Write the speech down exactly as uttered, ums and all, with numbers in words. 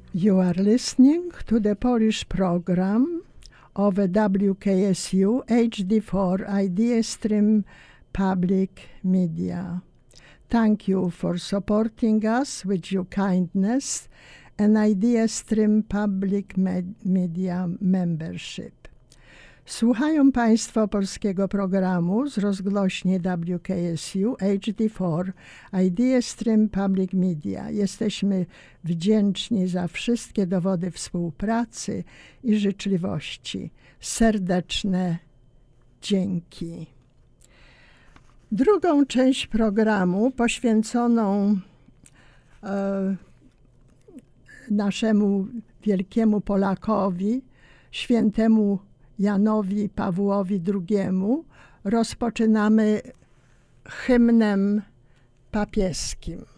You are listening to the Polish program of W K S U H D four Ideastream Public Media. Thank you for supporting us with your kindness and Ideastream Public Media membership. Słuchają Państwo polskiego programu z rozgłośni W K S U H D four Ideastream Public Media. Jesteśmy wdzięczni za wszystkie dowody współpracy i życzliwości. Serdeczne dzięki. Drugą część programu poświęconą e, naszemu wielkiemu Polakowi, świętemu Janowi Pawłowi drugiemu, rozpoczynamy hymnem papieskim.